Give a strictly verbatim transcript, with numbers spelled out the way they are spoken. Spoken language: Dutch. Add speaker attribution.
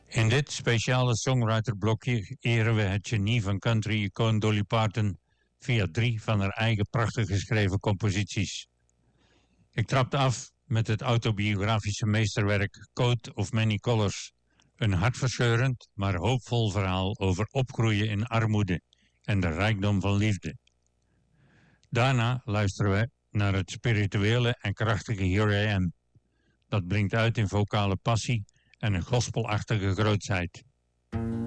Speaker 1: In dit speciale songwriterblokje eren we het genie van country-icoon Dolly Parton via drie van haar eigen prachtig geschreven composities. Ik trapte af met het autobiografische meesterwerk Coat of Many Colors, een hartverscheurend, maar hoopvol verhaal over opgroeien in armoede en de rijkdom van liefde. Daarna luisteren we naar het spirituele en krachtige Here I Am. Dat blinkt uit in vocale passie en een gospelachtige grootsheid.